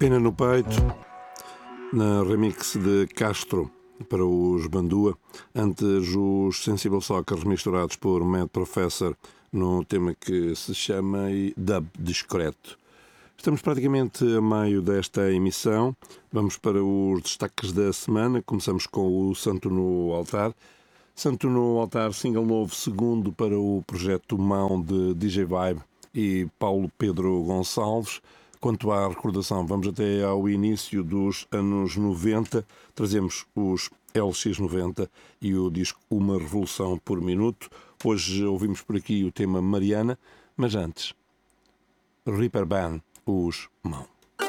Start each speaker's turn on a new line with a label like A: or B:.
A: Pena no Peito, na remix de Castro para os Bandua, antes os Sensible Soccer misturados por Mad Professor num tema que se chama Dub Discreto. Estamos praticamente a meio desta emissão, vamos para os destaques da semana, começamos com o Santo no Altar. Santo no Altar, single novo, segundo para o projeto Mão de DJ Vibe e Paulo Pedro Gonçalves. Quanto à recordação, vamos até ao início dos anos 90, trazemos os LX90 e o disco Uma Revolução por Minuto. Hoje ouvimos por aqui o tema Mariana, mas antes, Reaper Band, os Mão.